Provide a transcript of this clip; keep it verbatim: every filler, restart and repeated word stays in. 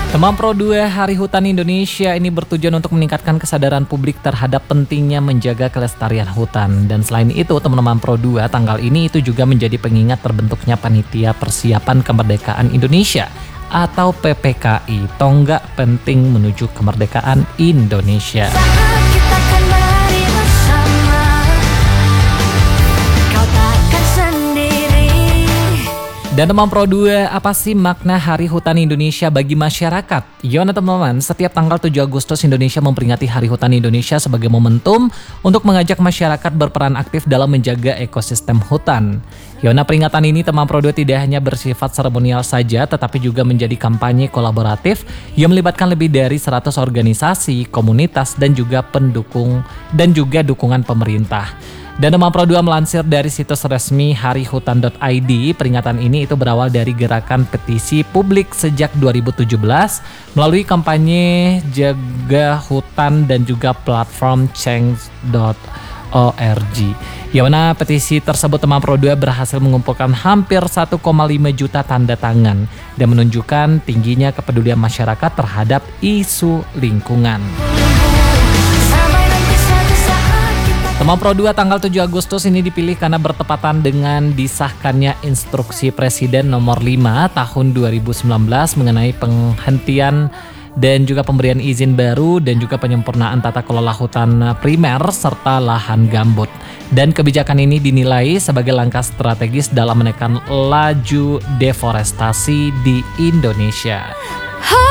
Teman Pro dua Hari Hutan Indonesia ini bertujuan untuk meningkatkan kesadaran publik terhadap pentingnya menjaga kelestarian hutan. Dan selain itu, teman-teman Pro dua tanggal ini itu juga menjadi pengingat terbentuknya Panitia Persiapan Kemerdekaan Indonesia atau P P K I, tonggak penting menuju kemerdekaan Indonesia. Kita kan beri bersama, kau takkan sendiri. Dan teman Pro dua, apa sih makna Hari Hutan Indonesia bagi masyarakat? Yona teman-teman, setiap tanggal tujuh Agustus Indonesia memperingati Hari Hutan Indonesia sebagai momentum untuk mengajak masyarakat berperan aktif dalam menjaga ekosistem hutan. Yona, peringatan ini teman Pro dua tidak hanya bersifat seremonial saja, tetapi juga menjadi kampanye kolaboratif yang melibatkan lebih dari seratus organisasi, komunitas, dan juga pendukung dan juga dukungan pemerintah. Dan teman Pro dua melansir dari situs resmi harihutan dot i d, peringatan ini itu berawal dari gerakan petisi publik sejak dua ribu tujuh belas melalui kampanye Jaga Hutan dan juga platform change dot org. Yang mana petisi tersebut teman Pro dua berhasil mengumpulkan hampir satu koma lima juta tanda tangan dan menunjukkan tingginya kepedulian masyarakat terhadap isu lingkungan. Teman Pro dua, tanggal tujuh Agustus ini dipilih karena bertepatan dengan disahkannya Instruksi Presiden nomor lima tahun dua ribu sembilan belas mengenai penghentian dan juga pemberian izin baru dan juga penyempurnaan tata kelola hutan primer serta lahan gambut. Dan kebijakan ini dinilai sebagai langkah strategis dalam menekan laju deforestasi di Indonesia.